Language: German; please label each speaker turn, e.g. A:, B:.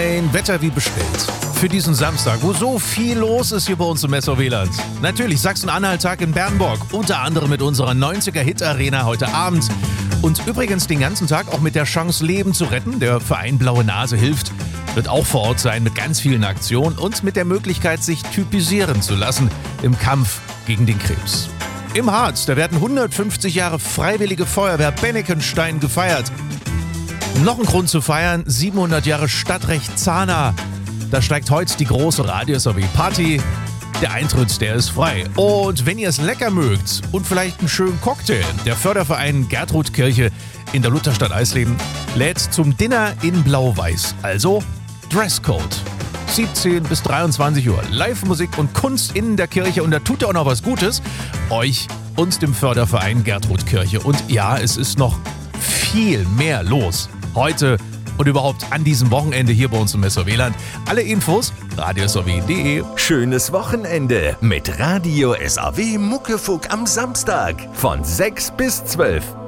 A: Ein Wetter wie bestellt. Für diesen Samstag, wo so viel los ist hier bei uns im Messau-Wieland. Natürlich Sachsen-Anhalt-Tag in Bernburg, unter anderem mit unserer 90er-Hit-Arena heute Abend. Und übrigens den ganzen Tag auch mit der Chance, Leben zu retten. Der Verein Blaue Nase hilft. Wird auch vor Ort sein mit ganz vielen Aktionen und mit der Möglichkeit, sich typisieren zu lassen im Kampf gegen den Krebs. Im Harz, da werden 150 Jahre Freiwillige Feuerwehr Bennekenstein gefeiert. Noch ein Grund zu feiern, 700 Jahre Stadtrecht Zahna. Da steigt heute die große Radio-SRW-Party. Der Eintritt, der ist frei. Und wenn ihr es lecker mögt und vielleicht einen schönen Cocktail, der Förderverein Gertrudkirche in der Lutherstadt Eisleben lädt zum Dinner in Blau-Weiß. Also Dresscode. 17 bis 23 Uhr. Live-Musik und Kunst in der Kirche. Und da tut er auch noch was Gutes. Euch und dem Förderverein Gertrudkirche. Und ja, es ist noch viel mehr los. Heute und überhaupt an diesem Wochenende hier bei uns im Messau-Wieland. Alle Infos radio-srw.de.
B: Schönes Wochenende mit Radio SAW Muckefuck am Samstag von 6 bis 12.